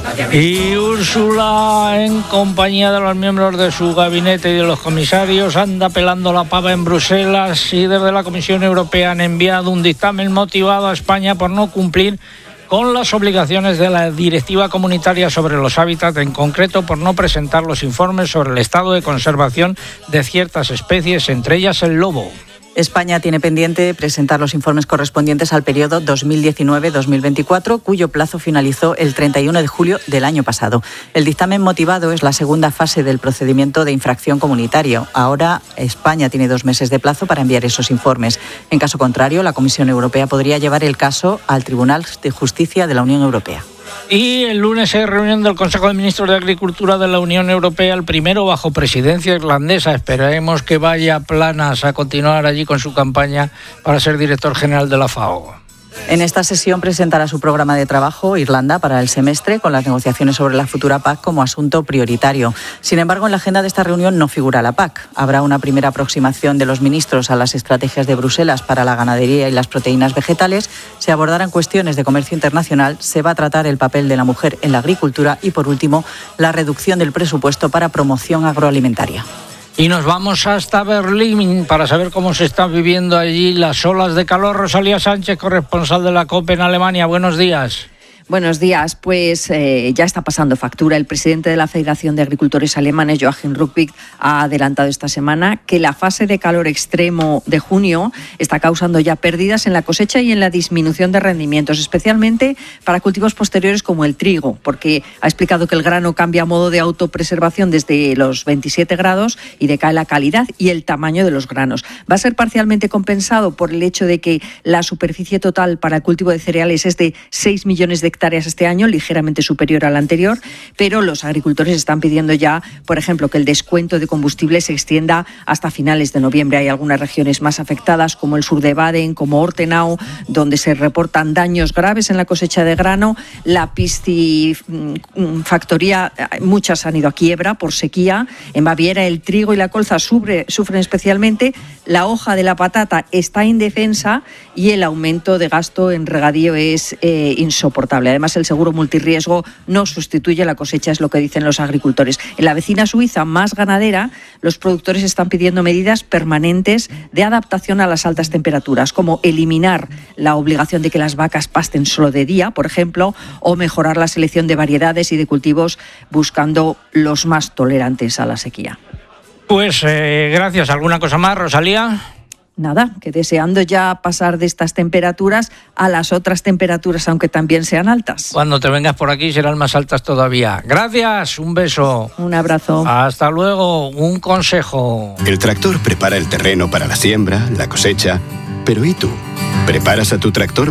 Y Úrsula, en compañía de los miembros de su gabinete y de los comisarios, anda pelando la pava en Bruselas, y desde la Comisión Europea han enviado un dictamen motivado a España por no cumplir con las obligaciones de la Directiva Comunitaria sobre los hábitats, en concreto por no presentar los informes sobre el estado de conservación de ciertas especies, entre ellas el lobo. España tiene pendiente presentar los informes correspondientes al periodo 2019-2024, cuyo plazo finalizó el 31 de julio del año pasado. El dictamen motivado es la segunda fase del procedimiento de infracción comunitario. Ahora España tiene 2 meses de plazo para enviar esos informes. En caso contrario, la Comisión Europea podría llevar el caso al Tribunal de Justicia de la Unión Europea. Y el lunes hay reunión del Consejo de Ministros de Agricultura de la Unión Europea, el primero bajo presidencia irlandesa. Esperemos que vaya Planas a continuar allí con su campaña para ser director general de la FAO. En esta sesión presentará su programa de trabajo Irlanda para el semestre, con las negociaciones sobre la futura PAC como asunto prioritario. Sin embargo, en la agenda de esta reunión no figura la PAC. Habrá una primera aproximación de los ministros a las estrategias de Bruselas para la ganadería y las proteínas vegetales. Se abordarán cuestiones de comercio internacional, se va a tratar el papel de la mujer en la agricultura y, por último, la reducción del presupuesto para promoción agroalimentaria. Y nos vamos hasta Berlín para saber cómo se están viviendo allí las olas de calor. Rosalía Sánchez, corresponsal de la COPE en Alemania. Buenos días. Buenos días. Pues ya está pasando factura. El presidente de la Federación de Agricultores Alemanes, Joachim Ruppicht, ha adelantado esta semana que la fase de calor extremo de junio está causando ya pérdidas en la cosecha y en la disminución de rendimientos, especialmente para cultivos posteriores como el trigo, porque ha explicado que el grano cambia a modo de autopreservación desde los 27 grados y decae la calidad y el tamaño de los granos. Va a ser parcialmente compensado por el hecho de que la superficie total para el cultivo de cereales es de 6 millones de hectáreas este año, ligeramente superior al anterior, pero los agricultores están pidiendo ya, por ejemplo, que el descuento de combustible se extienda hasta finales de noviembre. Hay algunas regiones más afectadas, como el sur de Baden, como Ortenau, donde se reportan daños graves en la cosecha de grano. La piscifactoría, muchas han ido a quiebra por sequía. En Baviera el trigo y la colza sufren especialmente. La hoja de la patata está indefensa y el aumento de gasto en regadío es insoportable. Además, el seguro multirriesgo no sustituye la cosecha, es lo que dicen los agricultores. En la vecina Suiza, más ganadera, los productores están pidiendo medidas permanentes de adaptación a las altas temperaturas, como eliminar la obligación de que las vacas pasten solo de día, por ejemplo, o mejorar la selección de variedades y de cultivos buscando los más tolerantes a la sequía. Pues gracias. ¿Alguna cosa más, Rosalía? Nada, que deseando ya pasar de estas temperaturas a las otras temperaturas, aunque también sean altas. Cuando te vengas por aquí serán más altas todavía. Gracias, un beso. Un abrazo. Hasta luego, un consejo. El tractor prepara el terreno para la siembra, la cosecha, pero ¿y tú? ¿Preparas a tu tractor